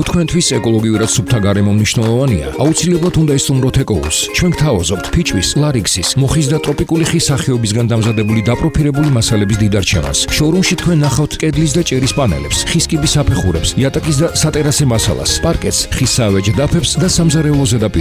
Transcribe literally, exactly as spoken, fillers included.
თუ თქვენთვის ეკოლოგიურად სუფთა გარემო მნიშვნელოვანია, აუცილებლად უნდა ესწროთ ეკოუს. ჩვენ გთავაზობთ ფიჭვის, ლარიქსის, მოხის და ტროპიკული ხის სახეობისგან დამზადებული დაპროფილებული მასალების დიდარჩევანს. შოურუმში თქვენ ნახავთ კედლის და ჭერის პანელებს, ხის კიბის საფეხურებს, იატაკის და სატერასე მასალას, პარკეტს, ხის საავეჯე დაფებს და სამზარეულო ზედაპირს.